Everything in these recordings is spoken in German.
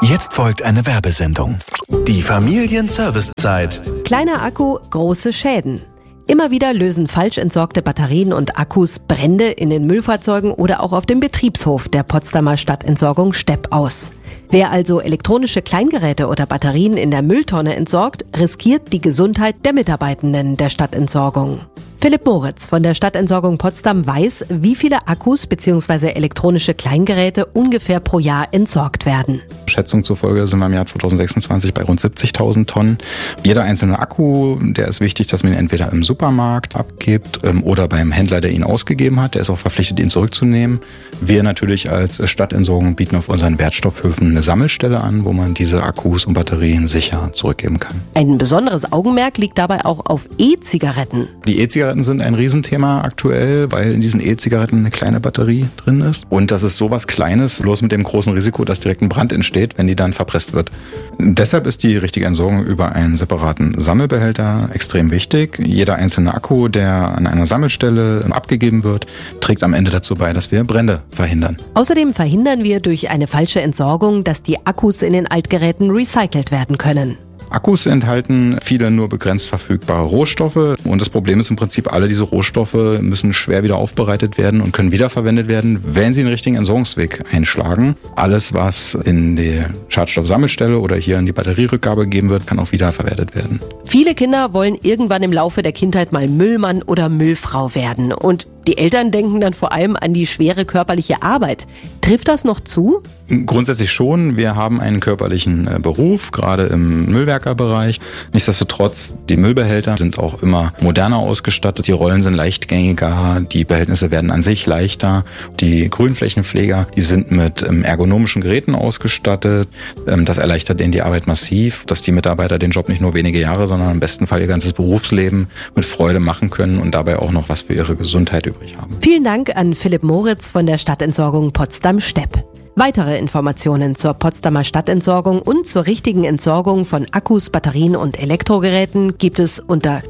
Jetzt folgt eine Werbesendung. Die Familienservicezeit. Kleiner Akku, große Schäden. Immer wieder lösen falsch entsorgte Batterien und Akkus Brände in den Müllfahrzeugen oder auch auf dem Betriebshof der Potsdamer Stadtentsorgung Stepp aus. Wer also elektronische Kleingeräte oder Batterien in der Mülltonne entsorgt, riskiert die Gesundheit der Mitarbeitenden der Stadtentsorgung. Philipp Moritz von der Stadtentsorgung Potsdam weiß, wie viele Akkus bzw. elektronische Kleingeräte ungefähr pro Jahr entsorgt werden. Schätzung zufolge sind wir im Jahr 2026 bei rund 70.000 Tonnen. Jeder einzelne Akku, der ist wichtig, dass man ihn entweder im Supermarkt abgibt oder beim Händler, der ihn ausgegeben hat. Der ist auch verpflichtet, ihn zurückzunehmen. Wir natürlich als Stadtentsorgung bieten auf unseren Wertstoffhöfen eine Sammelstelle an, wo man diese Akkus und Batterien sicher zurückgeben kann. Ein besonderes Augenmerk liegt dabei auch auf E-Zigaretten. Die E-Zigaretten sind ein Riesenthema aktuell, weil in diesen E-Zigaretten eine kleine Batterie drin ist. Und das ist sowas Kleines, bloß mit dem großen Risiko, dass direkt ein Brand entsteht, wenn die dann verpresst wird. Deshalb ist die richtige Entsorgung über einen separaten Sammelbehälter extrem wichtig. Jeder einzelne Akku, der an einer Sammelstelle abgegeben wird, trägt am Ende dazu bei, dass wir Brände verhindern. Außerdem verhindern wir durch eine falsche Entsorgung, dass die Akkus in den Altgeräten recycelt werden können. Akkus enthalten viele nur begrenzt verfügbare Rohstoffe und das Problem ist im Prinzip, alle diese Rohstoffe müssen schwer wieder aufbereitet werden und können wiederverwendet werden, wenn sie den richtigen Entsorgungsweg einschlagen. Alles, was in die Schadstoffsammelstelle oder hier in die Batterierückgabe gegeben wird, kann auch wiederverwertet werden. Viele Kinder wollen irgendwann im Laufe der Kindheit mal Müllmann oder Müllfrau werden und die Eltern denken dann vor allem an die schwere körperliche Arbeit. Trifft das noch zu? Grundsätzlich schon. Wir haben einen körperlichen Beruf, gerade im Müllwerkerbereich. Nichtsdestotrotz, die Müllbehälter sind auch immer moderner ausgestattet. Die Rollen sind leichtgängiger, die Behältnisse werden an sich leichter. Die Grünflächenpfleger, die sind mit ergonomischen Geräten ausgestattet. Das erleichtert denen die Arbeit massiv, dass die Mitarbeiter den Job nicht nur wenige Jahre, sondern im besten Fall ihr ganzes Berufsleben mit Freude machen können und dabei auch noch was für ihre Gesundheit übrig haben. Vielen Dank an Philipp Moritz von der Stadtentsorgung Potsdam-Stepp. Weitere Informationen zur Potsdamer Stadtentsorgung und zur richtigen Entsorgung von Akkus, Batterien und Elektrogeräten gibt es unter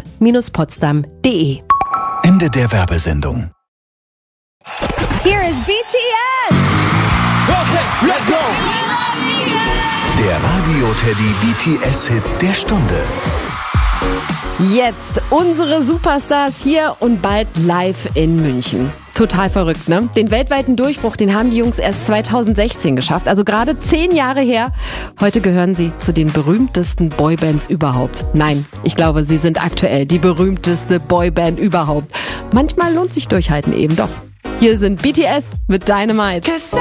stepp-potsdam.de. Ende der Werbesendung. Here is BTS! Okay, let's go! Der Radio-Teddy BTS-Hit der Stunde. Jetzt unsere Superstars hier und bald live in München. Total verrückt, ne? Den weltweiten Durchbruch, den haben die Jungs erst 2016 geschafft, also gerade 10 Jahre her. Heute gehören sie zu den berühmtesten Boybands überhaupt. Nein, ich glaube, sie sind aktuell die berühmteste Boyband überhaupt. Manchmal lohnt sich Durchhalten eben doch. Hier sind BTS mit Dynamite.